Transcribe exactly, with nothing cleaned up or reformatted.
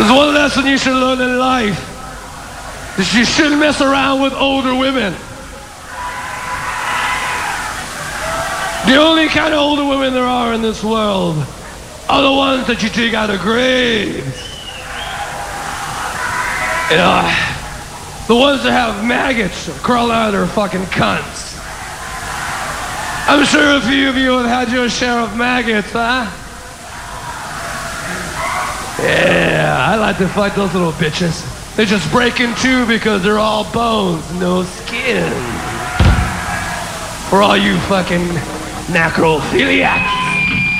There's one lesson you should learn in life. Is you shouldn't mess around with older women. The only kind of older women there are in this world are the ones that you dig out of graves. You know, the ones that have maggots crawling out of their fucking cunts. I'm sure a few of you have had your share of maggots, huh? Yeah, I like to fight those little bitches. They just break in two because they're all bones, no skin. For all you fucking necrophiliacs.